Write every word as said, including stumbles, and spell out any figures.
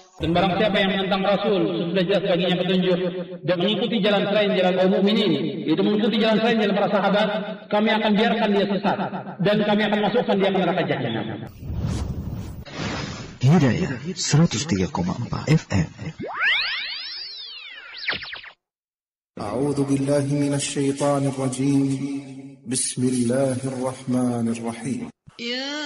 Dan barang siapa yang menentang Rasul, sudah jelas baginya petunjuk dan mengikuti jalan selain jalan kaum mukminin, itu mengikuti jalan selain jalan para sahabat, kami akan biarkan dia sesat dan kami akan masukkan dia ke neraka jahanam. Hidayah seratus tiga koma empat F M. A'udzu billahi minasy syaithanir rajim. Bismillahirrahmanirrahim. Ya